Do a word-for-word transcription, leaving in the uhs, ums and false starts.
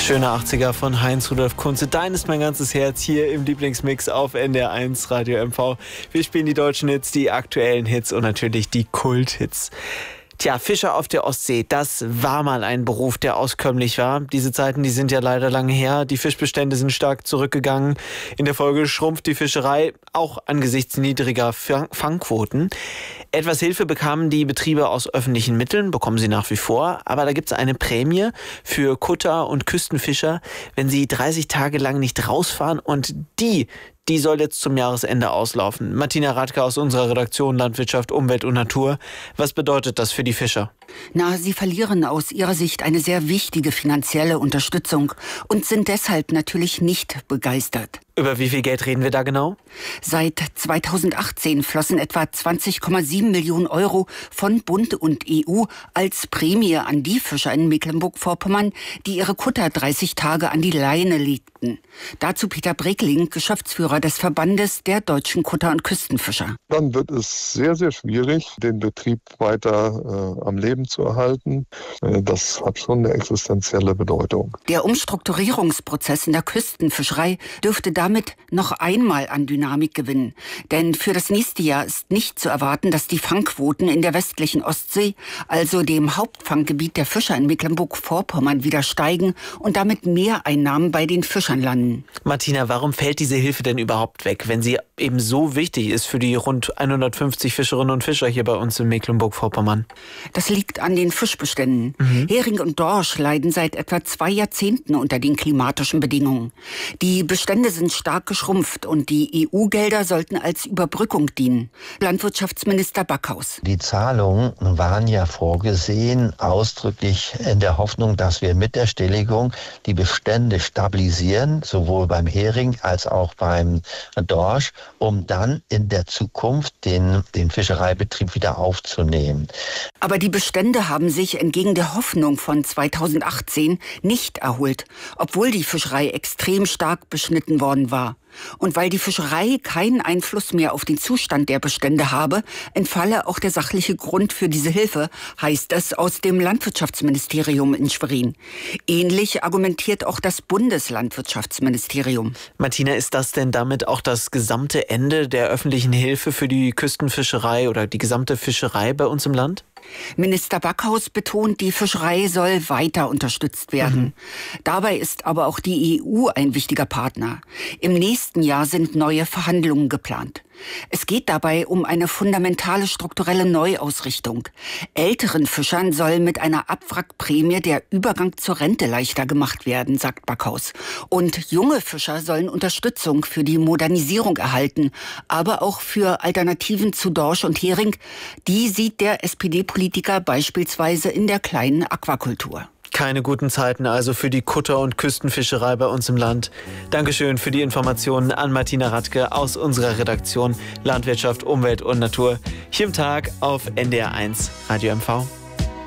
Schöne achtziger von Heinz-Rudolf Kunze. Dein ist mein ganzes Herz hier im Lieblingsmix auf N D R eins Radio M V. Wir spielen die deutschen Hits, die aktuellen Hits und natürlich die Kulthits. Tja, Fischer auf der Ostsee, das war mal ein Beruf, der auskömmlich war. Diese Zeiten, die sind ja leider lange her. Die Fischbestände sind stark zurückgegangen. In der Folge schrumpft die Fischerei, auch angesichts niedriger Fangquoten. Etwas Hilfe bekamen die Betriebe aus öffentlichen Mitteln, bekommen sie nach wie vor. Aber da gibt es eine Prämie für Kutter und Küstenfischer, wenn sie dreißig Tage lang nicht rausfahren. Und die, die soll jetzt zum Jahresende auslaufen. Martina Radke aus unserer Redaktion Landwirtschaft, Umwelt und Natur. Was bedeutet das für die Fischer? Na, sie verlieren aus ihrer Sicht eine sehr wichtige finanzielle Unterstützung und sind deshalb natürlich nicht begeistert. Über wie viel Geld reden wir da genau? Seit zweitausendachtzehn flossen etwa zwanzig Komma sieben Millionen Euro von Bund und E U als Prämie an die Fischer in Mecklenburg-Vorpommern, die ihre Kutter dreißig Tage an die Leine legten. Dazu Peter Brekling, Geschäftsführer des Verbandes der deutschen Kutter- und Küstenfischer. Dann wird es sehr, sehr schwierig, den Betrieb weiter äh, am Leben zu erhalten. Äh, das hat schon eine existenzielle Bedeutung. Der Umstrukturierungsprozess in der Küstenfischerei dürfte damit noch einmal an Dynamik gewinnen. Denn für das nächste Jahr ist nicht zu erwarten, dass die Fangquoten in der westlichen Ostsee, also dem Hauptfanggebiet der Fischer in Mecklenburg-Vorpommern, wieder steigen und damit Mehreinnahmen bei den Fischern landen. Martina, warum fällt diese Hilfe denn überhaupt weg, wenn sie eben so wichtig ist für die rund hundertfünfzig Fischerinnen und Fischer hier bei uns in Mecklenburg-Vorpommern? Das liegt an den Fischbeständen. Mhm. Hering und Dorsch leiden seit etwa zwei Jahrzehnten unter den klimatischen Bedingungen. Die Bestände sind stark geschrumpft und die E U-Gelder sollten als Überbrückung dienen. Landwirtschaftsminister Backhaus. Die Zahlungen waren ja vorgesehen, ausdrücklich in der Hoffnung, dass wir mit der Stilllegung die Bestände stabilisieren, sowohl beim Hering als auch beim Dorsch, um dann in der Zukunft den, den Fischereibetrieb wieder aufzunehmen. Aber die Bestände haben sich entgegen der Hoffnung von zweitausendachtzehn nicht erholt, obwohl die Fischerei extrem stark beschnitten worden war. Und weil die Fischerei keinen Einfluss mehr auf den Zustand der Bestände habe, entfalle auch der sachliche Grund für diese Hilfe, heißt es aus dem Landwirtschaftsministerium in Schwerin. Ähnlich argumentiert auch das Bundeslandwirtschaftsministerium. Martina, ist das denn damit auch das gesamte Ende der öffentlichen Hilfe für die Küstenfischerei oder die gesamte Fischerei bei uns im Land? Minister Backhaus betont, die Fischerei soll weiter unterstützt werden. Mhm. Dabei ist aber auch die E U ein wichtiger Partner. Im nächsten Jahr sind neue Verhandlungen geplant. Es geht dabei um eine fundamentale strukturelle Neuausrichtung. Älteren Fischern soll mit einer Abwrackprämie der Übergang zur Rente leichter gemacht werden, sagt Backhaus. Und junge Fischer sollen Unterstützung für die Modernisierung erhalten, aber auch für Alternativen zu Dorsch und Hering. Die sieht der S P D-Politiker beispielsweise in der kleinen Aquakultur. Keine guten Zeiten also für die Kutter- und Küstenfischerei bei uns im Land. Dankeschön für die Informationen an Martina Radke aus unserer Redaktion Landwirtschaft, Umwelt und Natur hier im Tag auf N D R eins Radio M V.